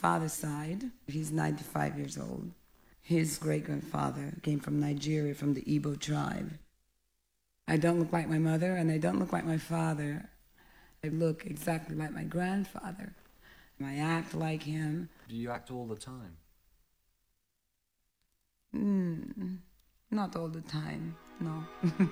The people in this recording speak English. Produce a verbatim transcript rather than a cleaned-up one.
father's side, he's ninety-five years old. His great-grandfather came from Nigeria, from the Igbo tribe. I don't look like my mother, and I don't look like my father. I look exactly like my grandfather. I act like him. Do you act all the time? Mm, not all the time, no.